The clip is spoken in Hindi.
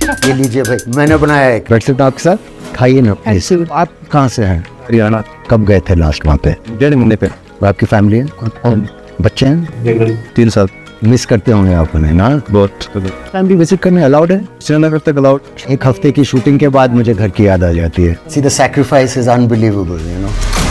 ये लीजिए भाई, मैंने बनाया है। वैसे तो आपके साथ खाइए ना। आप कहाँ से हैं? हरियाणा। कब गए थे लास्ट वहाँ पे? 1.5 महीने पे। आपकी फैमिली है, बच्चे हैं? 3 साल। मिस करते होंगे आप उन्हें ना? बहुत। फैमिली विजिट करने अलाउड है? श्रीनगर तक अलाउड। एक हफ्ते की शूटिंग के बाद मुझे घर की याद आ जाती है। See the sacrifice is unbelievable, you know.